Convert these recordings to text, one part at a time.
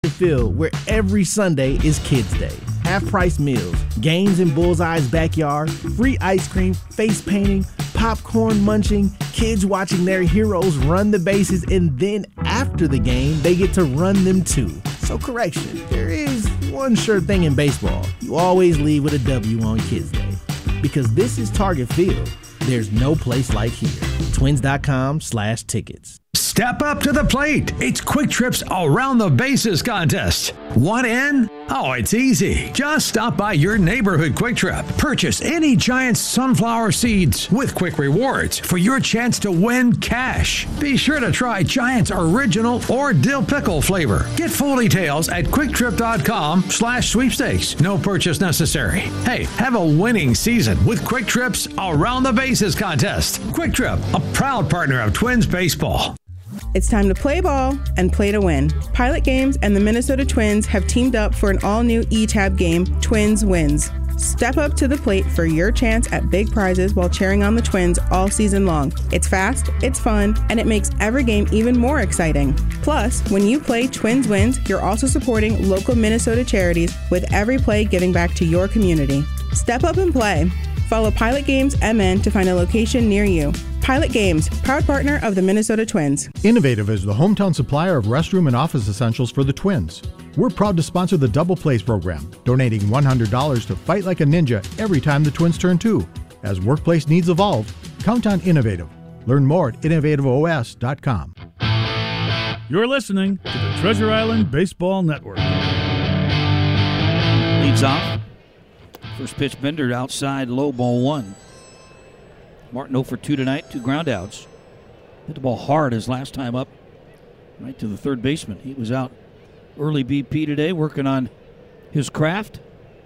Field, where every Sunday is Kids Day. Half-price meals, games in Bullseye's backyard, free ice cream, face painting, popcorn munching, kids watching their heroes run the bases, and then after the game, they get to run them too. So correction, there is one sure thing in baseball. You always leave with a W on Kids Day. Because this is Target Field. There's no place like here. Twins.com/tickets. Step up to the plate. It's Quick Trip's Around the Bases contest. Want in? Oh, it's easy. Just stop by your neighborhood Quick Trip. Purchase any Giant sunflower seeds with Quick Rewards for your chance to win cash. Be sure to try Giant's original or dill pickle flavor. Get full details at QuickTrip.com/sweepstakes. No purchase necessary. Hey, have a winning season with Quick Trip's Around the Bases contest. Quick Trip, a proud partner of Twins Baseball. It's time to play ball and play to win. Pilot Games and the Minnesota Twins have teamed up for an all-new E-Tab game, Twins Wins. Step up to the plate for your chance at big prizes while cheering on the Twins all season long. It's fast, it's fun, and it makes every game even more exciting. Plus, when you play Twins Wins, you're also supporting local Minnesota charities with every play giving back to your community. Step up and play. Follow Pilot Games MN to find a location near you. Pilot Games, proud partner of the Minnesota Twins. Innovative is the hometown supplier of restroom and office essentials for the Twins. We're proud to sponsor the Double Plays program, donating $100 to Fight Like a Ninja every time the Twins turn 2. As workplace needs evolve, count on Innovative. Learn more at innovativeos.com. You're listening to the Treasure Island Baseball Network. Leads off. First pitch, Bender outside, low, ball 1. Martin 0 for 2 tonight, 2 ground outs. Hit the ball hard his last time up, right to the third baseman. He was out early BP today, working on his craft.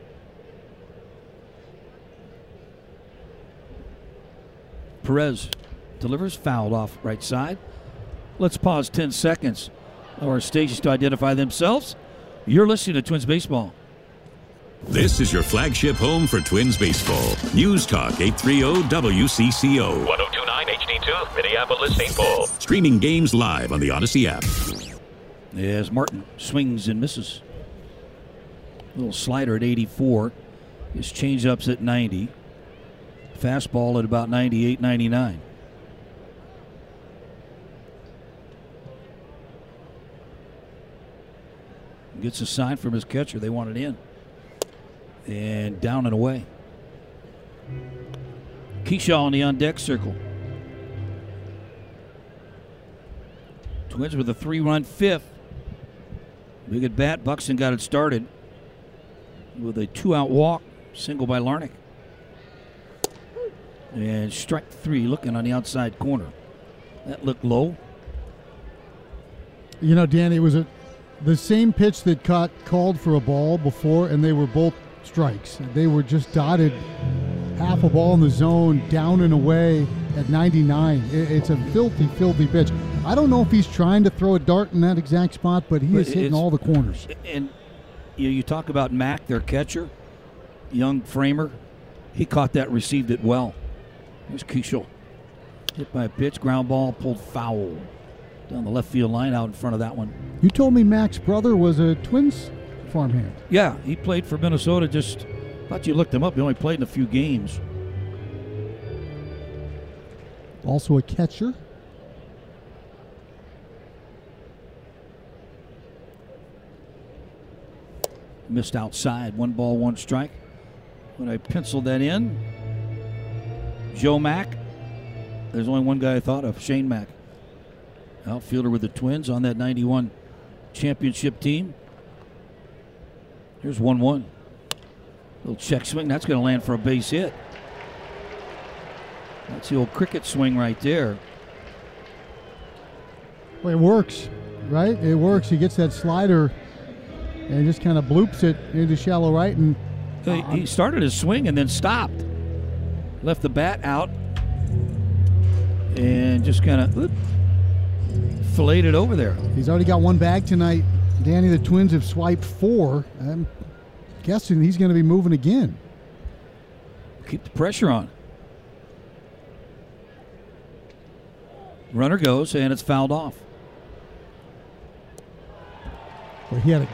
Perez delivers, fouled off right side. Let's pause 10 seconds. Our stations to identify themselves. You're listening to Twins Baseball. This is your flagship home for Twins baseball. News Talk 830 WCCO. 1029 HD2, Minneapolis, St. Paul. Streaming games live on the Odyssey app. As Martin swings and misses. Little slider at 84. His changeup's at 90. Fastball at about 98, 99. Gets a sign from his catcher. They want it in. And down and away. Keyshaw in the on-deck circle. Twins with a 3-run fifth. Big at bat. Buxton got it started with a 2-out walk. Single by Larnach. And strike 3 looking on the outside corner. That looked low. You know, Danny, it was the same pitch that called for a ball before, and they were both strikes. They were just dotted half a ball in the zone, down and away at 99. It's a filthy, filthy pitch. I don't know if he's trying to throw a dart in that exact spot, but he is hitting all the corners. And you talk about Mack, their catcher, young framer. He caught that, received it well. Here's Keyshaw. Hit by a pitch, ground ball, pulled foul. Down the left field line out in front of that one. You told me Mack's brother was a Twins farmhand. Yeah, he played for Minnesota. Just thought you looked him up. He only played in a few games. Also a catcher. Missed outside. 1 ball, 1 strike. When I penciled that in, Joe Mack. There's only one guy I thought of, Shane Mack. Outfielder with the Twins on that 91 championship team. Here's 1-1. Little check swing. That's going to land for a base hit. That's the old cricket swing right there. Well, it works, right? It works. He gets that slider and just kind of bloops it into shallow right. And he started his swing and then stopped. Left the bat out and just kind of filleted it over there. He's already got 1 bag tonight. Danny, the Twins have swiped 4. I'm guessing he's going to be moving again. Keep the pressure on. Runner goes, and it's fouled off. But he had a